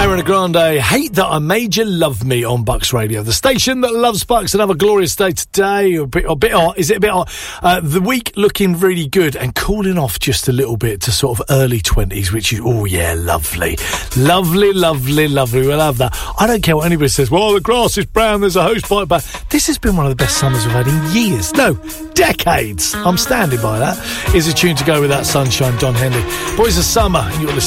Ariana Grande, Hate That I Made You Love Me on Bucks Radio. The station that loves Bucks. Another glorious day today. A bit hot. Is it a bit hot? The week looking really good and cooling off just a little bit to sort of early 20s, which is, oh yeah, lovely. Lovely, lovely, lovely. We'll have that. I don't care what anybody says. Well, the grass is brown, there's a hose pipe, but this has been one of the best summers we've had in years. No, decades. I'm standing by that. Here's a tune to go with that, Sunshine, Don Henley. Boys of Summer, and you're listening